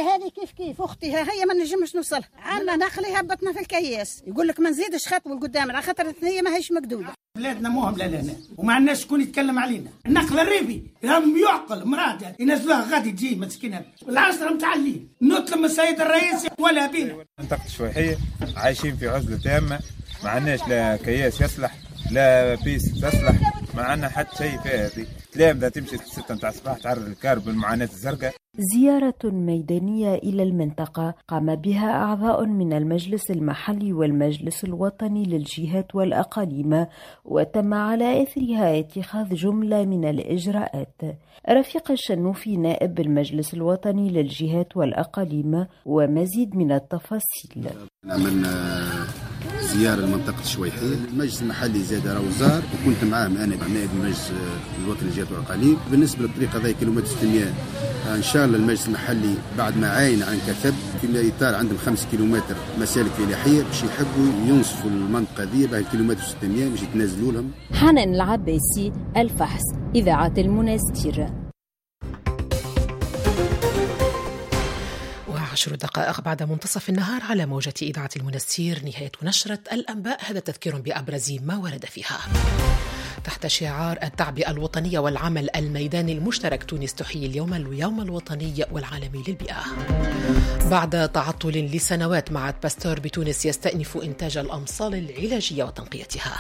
هذه كيف اختي هي ما نجمش نوصلها، عندنا نخلي هبطنا في الكياس، يقول لك ما نزيدش خطوه لقدام على خاطر الثنيه ما هيش مقدوده. بلادنا مهم لا وما عندناش شكون يتكلم علينا. النقل الريبي راهم يعقل مراد ينزلوها غادي تجي مسكينه العصر متاع الليل، نطلب من السيد الرئيس ولا بينا. منطقة الشويحية عايشين في عزلة تامة، ما عندناش لا كياس يصلح لا بيس تصلح، ما عندنا حتى شيء فيها. هذه تلام دا تمشي 6 متاع الصباح تعرض الكار بالمعاناة الزرقاء. زيارة ميدانية إلى المنطقة قام بها أعضاء من المجلس المحلي والمجلس الوطني للجهات والأقاليم، وتم على إثرها اتخاذ جملة من الإجراءات. رفيق الشنوفي نائب المجلس الوطني للجهات والأقاليم ومزيد من التفاصيل. عملنا زيارة لمنطقة الشويحية، المجلس المحلي زاد روزار وكنت معاهم أنا نائب المجلس الوطني للجهات والأقاليم. بالنسبة للطريق هذا كيلومتر 600 إن شاء الله المجلس المحلي بعد ما عاين عن كثب في إطار عندهم 5 كيلومتر مسالك فلاحية باش يحبوا ينصفوا المنطقة هذه بعد كيلومتر 600 باش يتنازلوا لهم. حنان العباسي، الفحص، إذاعة المنستير. 10 دقائق بعد منتصف النهار على موجة إذاعة المنستير، نهاية نشرة الأنباء. هذا تذكير بأبرز ما ورد فيها. تحت شعار التعبئة الوطنية والعمل الميداني المشترك، تونس تحيي اليوم الوطني والعالمي للبيئة. بعد تعطل لسنوات، معهد باستور بتونس يستأنف إنتاج الأمصال العلاجية وتنقيتها.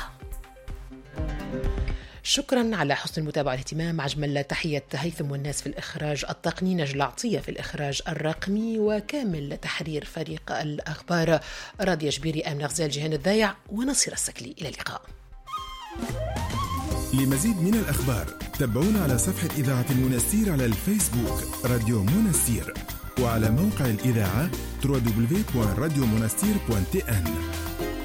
شكرا على حسن المتابعة والاهتمام. أجمل تحية هيثم والناس في الإخراج التقني، نجل عطية في الإخراج الرقمي، وكامل تحرير فريق الأخبار راضية جبيري، آمن غزال، جيهان الضايع ونصير السكلي. إلى اللقاء. لمزيد من الأخبار تابعونا على صفحة إذاعة المنستير على الفيسبوك راديو منستير، وعلى موقع الإذاعة www.radiomonastir.tn.